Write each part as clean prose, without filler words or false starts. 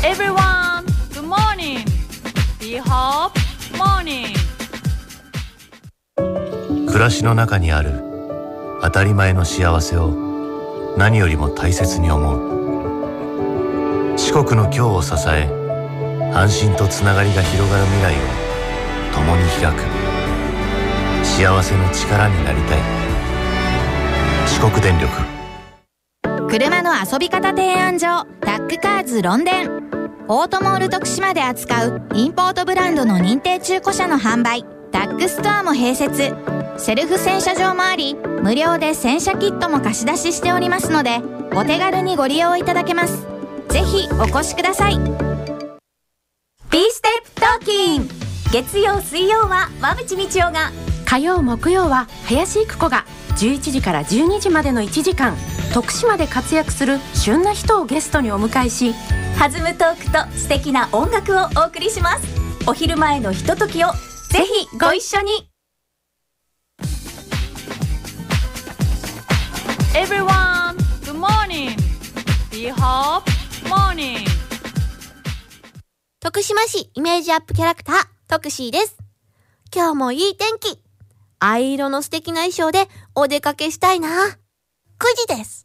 Everyone, good morning. We hope morning. 暮らしの中にある当たり前の幸せを何よりも大切に思う。四国の今日を支え、安心とつながりが広がる未来を共に開く。幸せの力になりたい。四国電力。 車の遊び方提案所、タックカーズロンデン。オートモール徳島で扱うインポートブランドの認定中古車の販売、タックストアも併設。セルフ洗車場もあり、無料で洗車キットも貸し出ししておりますので、お手軽にご利用いただけます。ぜひお越しください。 B ステップトーキン。月曜水曜は馬淵道夫が、 火曜木曜は林育子が11時から12時までの1時間、徳島で活躍する旬な人をゲストにお迎えし、 弾むトークと素敵な音楽をお送りします。お昼前のひとときをぜひご一緒に。 Everyone, good morning. We hope morning. 徳島市イメージアップキャラクター、トクシーです。今日もいい天気。藍色の素敵な衣装でお出かけしたいな。9時です。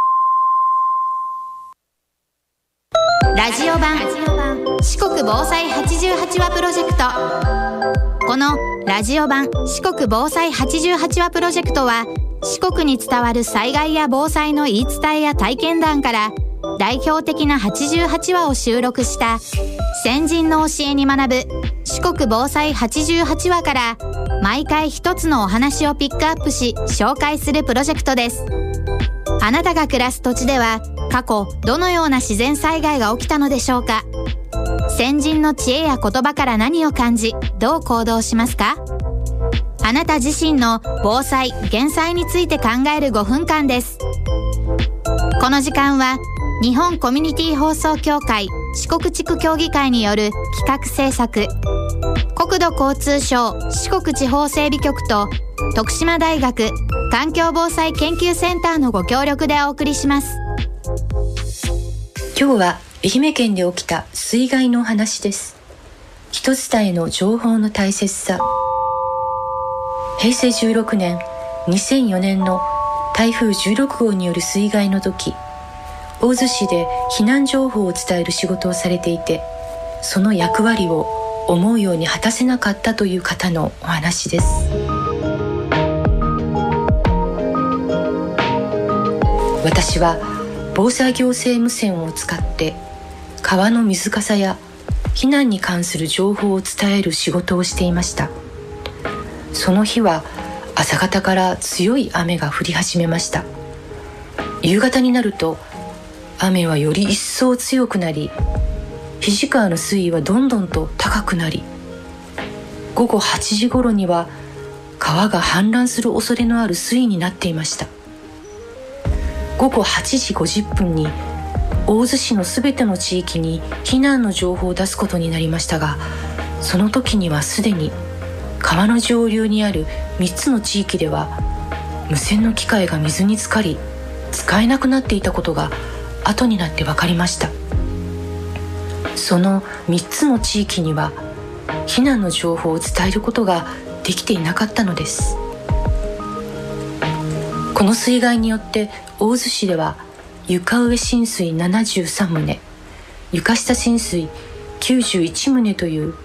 ラジオ版四国防災88話プロジェクト。このラジオ版四国防災88話プロジェクトは、四国に伝わる災害や防災の言い伝えや体験談から代表的な88話を収録した先人の教えに学ぶ四国防災88話から、毎回一つのお話をピックアップし紹介するプロジェクトです。あなたが暮らす土地では過去どのような自然災害が起きたのでしょうか。先人の知恵や言葉から何を感じ、どう行動しますか。あなた自身の防災・減災について考える5分間です。この時間は日本コミュニティ放送協会四国地区協議会による企画制作、国土交通省四国地方整備局と徳島大学環境防災研究センターのご協力でお送りします。 今日は愛媛県で起きた水害のお話です。人伝えの情報の大切さ。平成16年、2004年の台風16号による水害の時、大洲市で避難情報を伝える仕事をされていて、その役割を思うように果たせなかったという方のお話です。私は防災行政無線を使って川の水かさや避難に関する情報を伝える仕事をしていました。その日は朝方から強い雨が降り始めました。夕方になると雨はより一層強くなり、肱川の水位はどんどんと高くなり、午後8時頃には川が氾濫する恐れのある水位になっていました。午後8時50分に大洲市のすべての地域に避難の情報を出すことになりましたが、その時にはすでに川の上流にある3つの地域では無線の機械が水に浸かり使えなくなっていたことが後になって分かりました。その3つの地域には避難の情報を伝えることができていなかったのです。この水害によって大洲市では床上浸水73棟、床下浸水91棟という